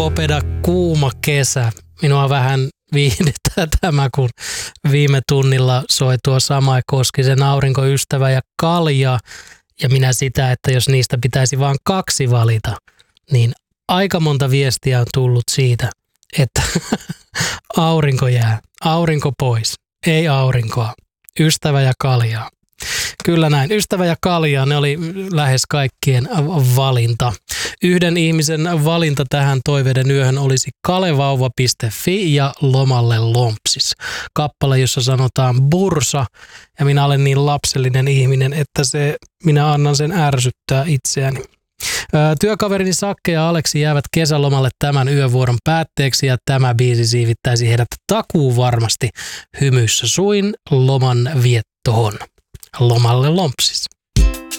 Popeda kuuma kesä. Minua vähän viihdyttää tämä, kun viime tunnilla soi tuo Samai Koskisen Aurinkoystävä ja Kalja. Ja minä sitä, että jos niistä pitäisi vain 2 valita, niin aika monta viestiä on tullut siitä, että aurinko jää, aurinko pois, ei aurinkoa, ystävä ja kaljaa. Kyllä näin, ystävä ja kaljaa, ne oli lähes kaikkien valinta. Yhden ihmisen valinta tähän toiveiden yöhön olisi kalevauva.fi ja Lomalle Lompsis. Kappale, jossa sanotaan bursa, ja minä olen niin lapsellinen ihminen, että minä annan sen ärsyttää itseäni. Työkaverini Sakke ja Aleksi jäävät kesälomalle tämän yövuoron päätteeksi ja tämä biisi siivittäisi heidät takuu varmasti hymyssä suin loman viettoon. Lomalle Lompsis.